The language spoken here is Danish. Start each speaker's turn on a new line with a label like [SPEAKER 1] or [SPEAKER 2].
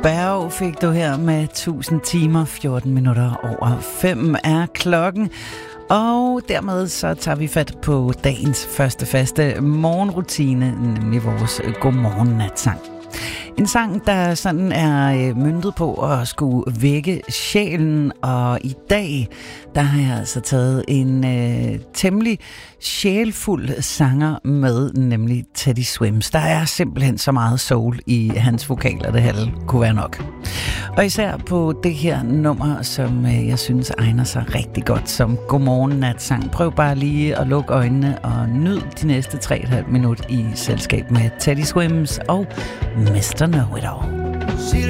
[SPEAKER 1] Berg fik du her med 1000 timer, 14 minutter over 5 er klokken. Og dermed så tager vi fat på dagens første faste morgenrutine, nemlig vores godmorgen-natsang. En sang, der sådan er møntet på at skulle vække sjælen, og i dag, der har jeg altså taget en temmelig sjælfuld sanger med, nemlig Teddy Swims. Der er simpelthen så meget soul i hans vokaler, det halve kunne være nok. Og især på det her nummer, som jeg synes egner sig rigtig godt som godmorgen-natsang. Prøv bare lige at lukke øjnene og nyd de næste 3,5 minutter i selskab med Teddy Swims og Mr. Know It All.